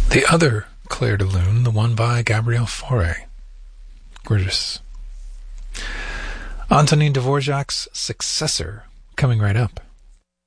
The other Clair de Lune, the one by Gabrielle Fauré. Gorgeous. Antonin Dvorak's successor, coming right up.